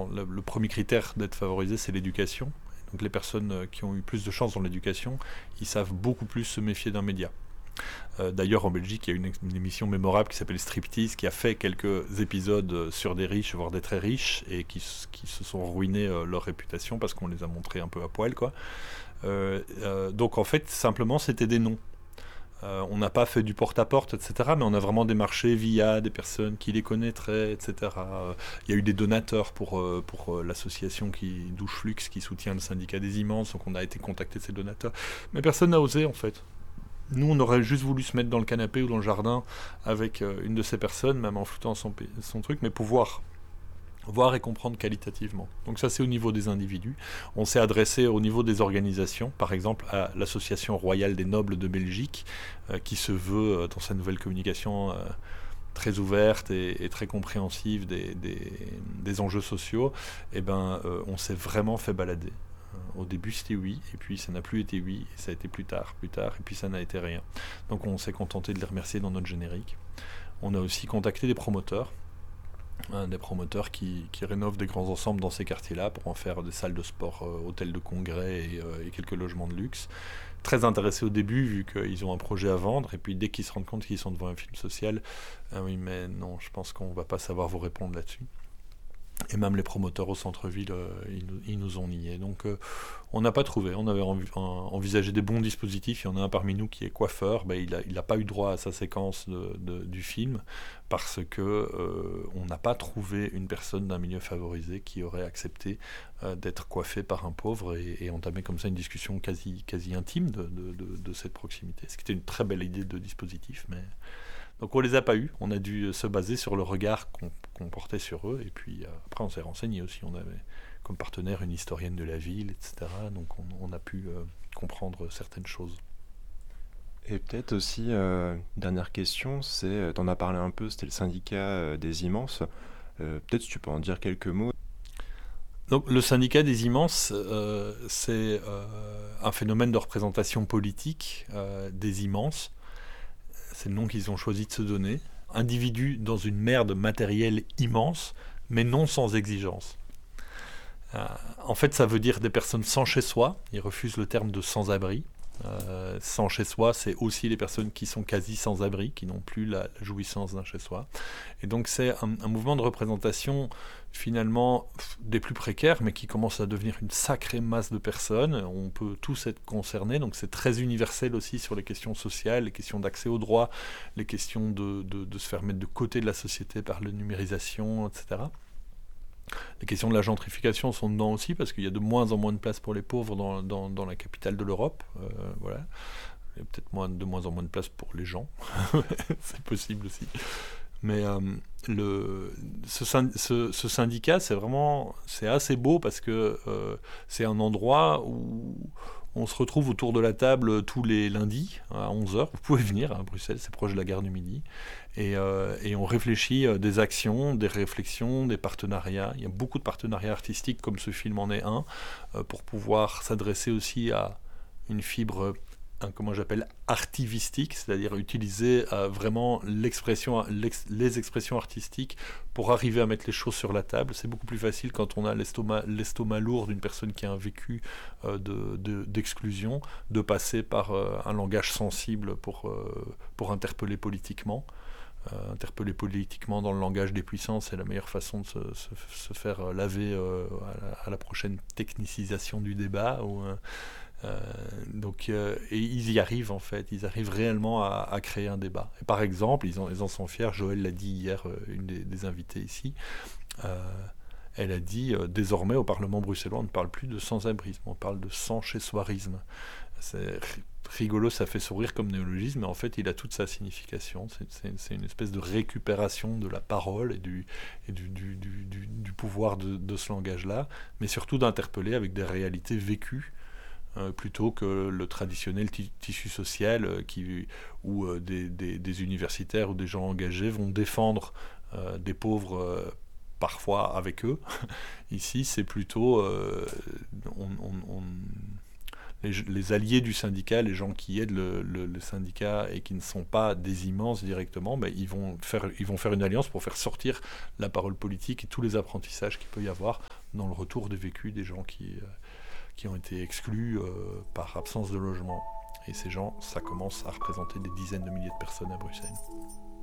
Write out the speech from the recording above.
le premier critère d'être favorisé, c'est l'éducation. Donc les personnes qui ont eu plus de chance dans l'éducation, ils savent beaucoup plus se méfier d'un média. D'ailleurs, en Belgique, il y a une émission mémorable qui s'appelle Striptease, qui a fait quelques épisodes sur des riches, voire des très riches, et qui se sont ruinés leur réputation parce qu'on les a montrés un peu à poil, quoi. Donc en fait, simplement, c'était des noms. On n'a pas fait du porte-à-porte, etc., mais on a vraiment démarché via des personnes qui les connaîtraient, etc. Il y a eu des donateurs pour l'association Doucheflux, qui soutient le syndicat des immenses, donc on a été contacté ces donateurs. Mais personne n'a osé, en fait. Nous, on aurait juste voulu se mettre dans le canapé ou dans le jardin avec une de ces personnes, même en foutant son truc, mais pouvoir voir et comprendre qualitativement. Donc ça, c'est au niveau des individus. On s'est adressé au niveau des organisations, par exemple à l'Association royale des nobles de Belgique, qui se veut, dans sa nouvelle communication, très ouverte et très compréhensive des enjeux sociaux. On s'est vraiment fait balader. Au début, c'était oui, et puis ça n'a plus été oui, et ça a été plus tard, et puis ça n'a été rien. Donc on s'est contenté de les remercier dans notre générique. On a aussi contacté des promoteurs, des promoteurs qui rénovent des grands ensembles dans ces quartiers-là pour en faire des salles de sport, hôtels de congrès et quelques logements de luxe. Très intéressés au début, vu qu'ils ont un projet à vendre, et puis dès qu'ils se rendent compte qu'ils sont devant un film social, oui, mais non, je pense qu'on ne va pas savoir vous répondre là-dessus. Et même les promoteurs au centre-ville, ils nous ont niés. Donc on n'a pas trouvé. On avait envisagé des bons dispositifs. Il y en a un parmi nous qui est coiffeur. Il n'a pas eu droit à sa séquence du film parce que on n'a pas trouvé une personne d'un milieu favorisé qui aurait accepté d'être coiffée par un pauvre et entamer comme ça une discussion quasi intime de cette proximité. Ce qui était une très belle idée de dispositif, mais... Donc on les a pas eus, on a dû se baser sur le regard qu'on portait sur eux, et puis après on s'est renseigné aussi, on avait comme partenaire une historienne de la ville, etc. Donc on a pu comprendre certaines choses. Et peut-être aussi, dernière question, c'est, t'en as parlé un peu, c'était le syndicat des immenses, peut-être si tu peux en dire quelques mots. Donc le syndicat des immenses, c'est un phénomène de représentation politique des immenses. C'est le nom qu'ils ont choisi de se donner. Individus dans une merde matérielle immense, mais non sans exigence. En fait, ça veut dire des personnes sans chez soi. Ils refusent le terme de sans-abri. Sans chez soi, c'est aussi les personnes qui sont quasi sans-abri, qui n'ont plus la jouissance d'un chez soi. Et donc c'est un mouvement de représentation finalement des plus précaires, mais qui commence à devenir une sacrée masse de personnes. On peut tous être concernés, donc c'est très universel aussi sur les questions sociales, les questions d'accès aux droits, les questions de se faire mettre de côté de la société par la numérisation, etc. Les questions de la gentrification sont dedans aussi, parce qu'il y a de moins en moins de place pour les pauvres dans la capitale de l'Europe. Voilà. Il y a peut-être de moins en moins de place pour les gens. C'est possible aussi. Mais ce syndicat, c'est assez beau, parce que c'est un endroit où on se retrouve autour de la table tous les lundis à 11h. Vous pouvez venir à Bruxelles, c'est proche de la gare du Midi. Et on réfléchit des actions, des réflexions, des partenariats. Il y a beaucoup de partenariats artistiques, comme ce film en est un, pour pouvoir s'adresser aussi à une fibre, comment j'appelle, artivistique, c'est-à-dire utiliser vraiment les expressions artistiques pour arriver à mettre les choses sur la table. C'est beaucoup plus facile quand on a l'estomac lourd d'une personne qui a un vécu d'exclusion, de passer par un langage sensible pour interpeller politiquement. Interpeller politiquement dans le langage des puissants, c'est la meilleure façon de se faire laver à la prochaine technicisation du débat. Et ils y arrivent, en fait, ils arrivent réellement à créer un débat. Et par exemple, ils en sont fiers. Joël l'a dit hier, une des invitées ici. Elle a dit désormais au Parlement bruxellois, on ne parle plus de sans-abrisme, on parle de sans-chez-soirisme. C'est rigolo, ça fait sourire comme néologisme, mais en fait il a toute sa signification. C'est une espèce de récupération de la parole et du pouvoir de ce langage-là, mais surtout d'interpeller avec des réalités vécues, plutôt que le traditionnel tissu social où des universitaires ou des gens engagés vont défendre des pauvres, parfois avec eux. Ici, c'est plutôt les alliés du syndicat, les gens qui aident le syndicat et qui ne sont pas des immenses directement, ils vont faire une alliance pour faire sortir la parole politique et tous les apprentissages qu'il peut y avoir dans le retour des vécus des gens qui ont été exclus par absence de logement. Et ces gens, ça commence à représenter des dizaines de milliers de personnes à Bruxelles.